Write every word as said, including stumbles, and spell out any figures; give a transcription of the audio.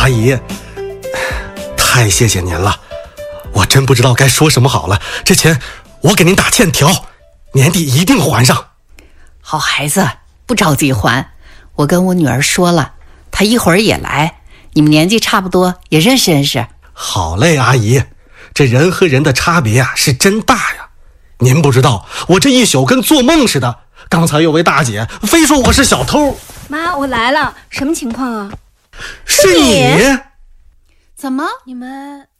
阿姨，太谢谢您了，我真不知道该说什么好了。这钱我给您打欠条，年底一定还上。 好孩子，不着急还，我跟我女儿说了，她一会儿也来，你们年纪差不多，也认识认识。 好嘞，阿姨，这人和人的差别啊是真大呀。您不知道，我这一宿跟做梦似的。刚才有位大姐非说我是小偷。 妈，我来了，什么情况啊？ 是你？ 怎么？ 你们